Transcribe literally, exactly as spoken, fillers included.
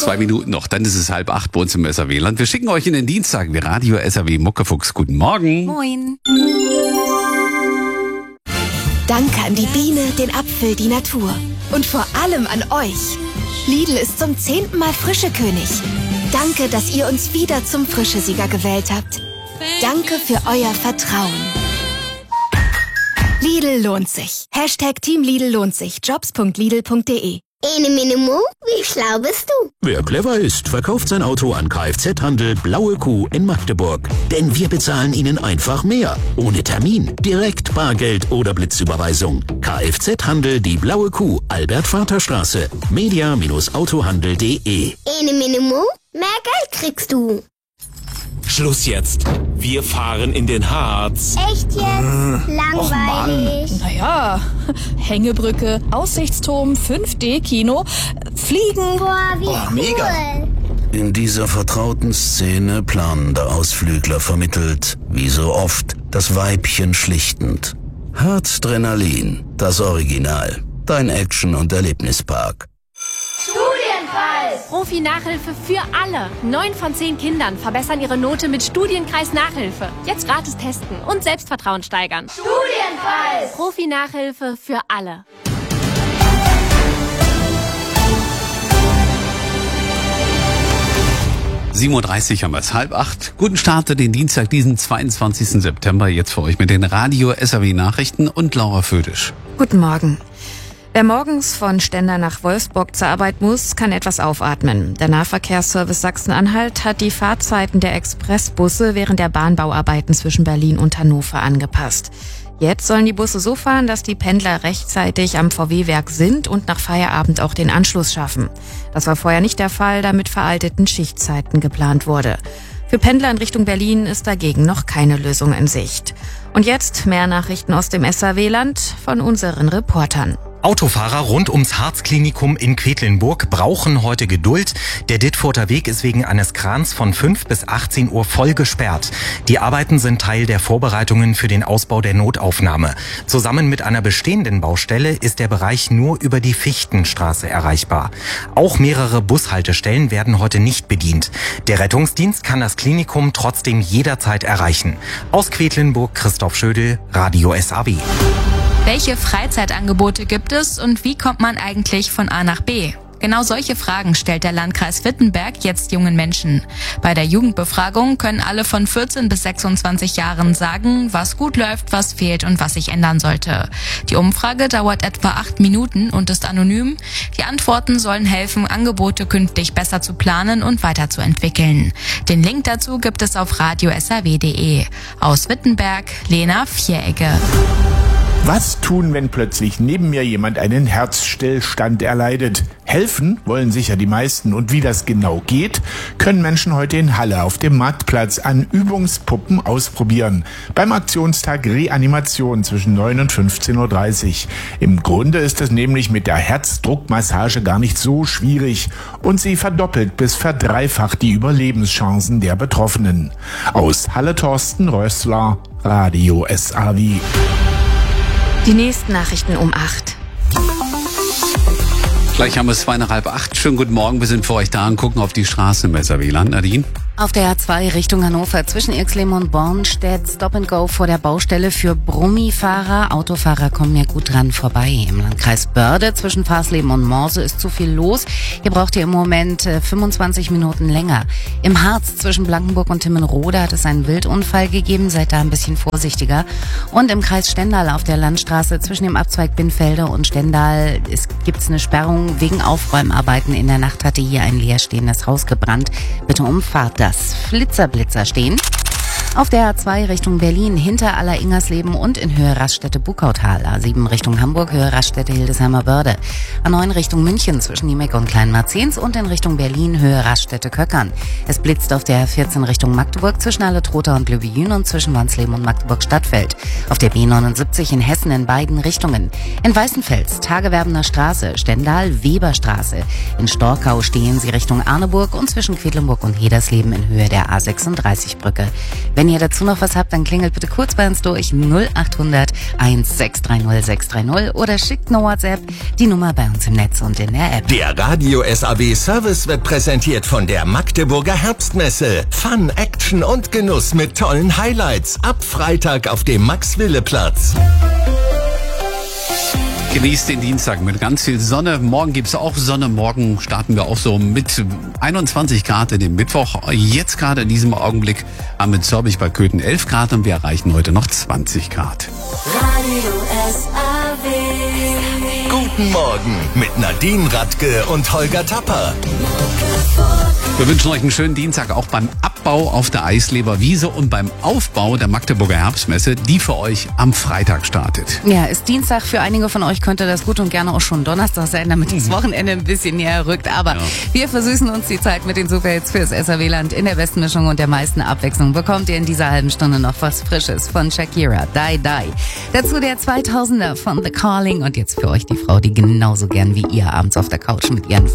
Zwei Minuten noch, dann ist es halb acht bei uns im S R W-Land. Wir schicken euch in den Dienstag, wir Radio S R W Muckefuchs. Guten Morgen. Moin. Danke an die Biene, den Apfel, die Natur. Und vor allem an euch. Lidl ist zum zehnten Mal Frischekönig. Danke, dass ihr uns wieder zum Frischesieger gewählt habt. Danke für euer Vertrauen. Lidl lohnt sich. Hashtag Team Lidl lohnt sich. jobs punkt lidl punkt de. Ene Mene Mu, wie schlau bist du? Wer clever ist, verkauft sein Auto an Kfz-Handel Blaue Kuh in Magdeburg. Denn wir bezahlen Ihnen einfach mehr. Ohne Termin, direkt Bargeld oder Blitzüberweisung. Kfz-Handel die Blaue Kuh, Albert-Vater-Straße, media Bindestrich autohandel punkt de. Ene Mene Mu, mehr Geld kriegst du. Schluss jetzt. Wir fahren in den Harz. Echt jetzt? Äh, Langweilig. Naja, Hängebrücke, Aussichtsturm, fünf D Kino, Fliegen. Boah, wie Oh, cool. mega. In dieser vertrauten Szene planender Ausflügler vermittelt, wie so oft, das Weibchen schlichtend. Harzdrenalin, das Original. Dein Action- und Erlebnispark. Profi-Nachhilfe für alle. Neun von zehn Kindern verbessern ihre Note mit Studienkreis Nachhilfe. Jetzt gratis testen und Selbstvertrauen steigern. Studienkreis! Profi-Nachhilfe für alle. sieben Uhr dreißig haben wir es, halb acht. Guten Start in den Dienstag, diesen zweiundzwanzigsten September. Jetzt für euch mit den Radio S R W Nachrichten und Laura Födisch. Guten Morgen. Wer morgens von Stendal nach Wolfsburg zur Arbeit muss, kann etwas aufatmen. Der Nahverkehrsservice Sachsen-Anhalt hat die Fahrzeiten der Expressbusse während der Bahnbauarbeiten zwischen Berlin und Hannover angepasst. Jetzt sollen die Busse so fahren, dass die Pendler rechtzeitig am V W-Werk sind und nach Feierabend auch den Anschluss schaffen. Das war vorher nicht der Fall, da mit veralteten Schichtzeiten geplant wurde. Für Pendler in Richtung Berlin ist dagegen noch keine Lösung in Sicht. Und jetzt mehr Nachrichten aus dem S R W-Land von unseren Reportern. Autofahrer rund ums Harzklinikum in Quedlinburg brauchen heute Geduld. Der Dittfurter Weg ist wegen eines Krans von fünf bis achtzehn Uhr voll gesperrt. Die Arbeiten sind Teil der Vorbereitungen für den Ausbau der Notaufnahme. Zusammen mit einer bestehenden Baustelle ist der Bereich nur über die Fichtenstraße erreichbar. Auch mehrere Bushaltestellen werden heute nicht bedient. Der Rettungsdienst kann das Klinikum trotzdem jederzeit erreichen. Aus Quedlinburg Christoph Schödel, Radio S R W. Welche Freizeitangebote gibt es und wie kommt man eigentlich von A nach B? Genau solche Fragen stellt der Landkreis Wittenberg jetzt jungen Menschen. Bei der Jugendbefragung können alle von vierzehn bis sechsundzwanzig Jahren sagen, was gut läuft, was fehlt und was sich ändern sollte. Die Umfrage dauert etwa acht Minuten und ist anonym. Die Antworten sollen helfen, Angebote künftig besser zu planen und weiterzuentwickeln. Den Link dazu gibt es auf radio s r w punkt de. Aus Wittenberg, Lena Vieregge. Was tun, wenn plötzlich neben mir jemand einen Herzstillstand erleidet? Helfen wollen sicher die meisten. Und wie das genau geht, können Menschen heute in Halle auf dem Marktplatz an Übungspuppen ausprobieren. Beim Aktionstag Reanimation zwischen neun und fünfzehn Uhr dreißig. Im Grunde ist es nämlich mit der Herzdruckmassage gar nicht so schwierig. Und sie verdoppelt bis verdreifacht die Überlebenschancen der Betroffenen. Aus Halle Thorsten Rössler, Radio S R W. Die nächsten Nachrichten um acht. Gleich haben wir es zwei nach halb acht. Schönen guten Morgen, wir sind für euch da und gucken auf die Straßen im S R W-Land. Nadine? Auf der A zwei Richtung Hannover zwischen Irxleben und Bornstedt Stop and Go vor der Baustelle für Brummifahrer. Autofahrer kommen ja gut dran vorbei. Im Landkreis Börde zwischen Farsleben und Morse ist zu viel los. Hier braucht ihr im Moment fünfundzwanzig Minuten länger. Im Harz zwischen Blankenburg und Timmenrode hat es einen Wildunfall gegeben. Seid da ein bisschen vorsichtiger. Und im Kreis Stendal auf der Landstraße zwischen dem Abzweig Binnfelde und Stendal gibt es eine Sperrung wegen Aufräumarbeiten. In der Nacht hatte hier ein leerstehendes Haus gebrannt. Bitte umfahrt das. Flitzerblitzer stehen. Auf der A zwei Richtung Berlin hinter Aller-Ingersleben und in Höhe Raststätte-Bukautal. A sieben Richtung Hamburg, Höhe Raststätte-Hildesheimer Börde. A neun Richtung München zwischen Niemek und Kleinmarzens und in Richtung Berlin, Höhe Raststätte-Köckern. Es blitzt auf der vierzehn Richtung Magdeburg zwischen Alle-Trotha und Löwen und zwischen Wansleben und Magdeburg-Stadtfeld. Auf der B neunundsiebzig in Hessen in beiden Richtungen. In Weißenfels, Tagewerbener Straße, Stendal, Weberstraße. In Storkau stehen sie Richtung Arneburg und zwischen Quedlinburg und Hedersleben in Höhe der A sechsunddreißig Brücke. Wenn ihr dazu noch was habt, dann klingelt bitte kurz bei uns durch null acht hundert sechs drei null sechs drei null oder schickt eine WhatsApp, die Nummer bei uns im Netz und in der App. Der Radio S A W Service wird präsentiert von der Magdeburger Herbstmesse. Fun, Action und Genuss mit tollen Highlights. Ab Freitag auf dem Max-Wille-Platz. Genießt den Dienstag mit ganz viel Sonne. Morgen gibt's auch Sonne. Morgen starten wir auch so mit einundzwanzig Grad in den Mittwoch. Jetzt gerade in diesem Augenblick haben wir in Zörpich bei Köthen elf Grad und wir erreichen heute noch zwanzig Grad. Radio S A W. Guten Morgen mit Nadine Radke und Holger Tapper. Wir wünschen euch einen schönen Dienstag auch beim Abbau auf der Eisleber Wiese und beim Aufbau der Magdeburger Herbstmesse, die für euch am Freitag startet. Ja, ist Dienstag. Für einige von euch könnte das gut und gerne auch schon Donnerstag sein, damit das Wochenende ein bisschen näher rückt. Aber ja, wir versüßen uns die Zeit mit den Superhits fürs S A W-Land. In der besten Mischung und der meisten Abwechslung bekommt ihr in dieser halben Stunde noch was Frisches von Shakira, Die Die. Dazu der zweitausender von The Calling und jetzt für euch die Frau, die genauso gern wie ihr abends auf der Couch mit ihren